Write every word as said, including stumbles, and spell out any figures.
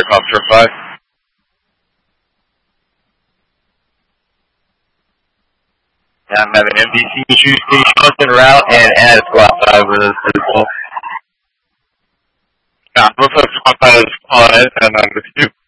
Clear Foxtrot five. Yeah, I'm having M D C issues, station en route, and add squad five with us as well. Yeah, looks like squad five is on it, and I'm with you.